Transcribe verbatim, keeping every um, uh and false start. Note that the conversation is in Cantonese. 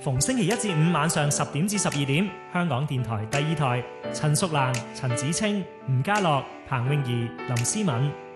逢星期一至五晚上十點至十二點，香港電台第二台，陳淑蘭、陳子清、吳家樂、彭詠儀、林思敏。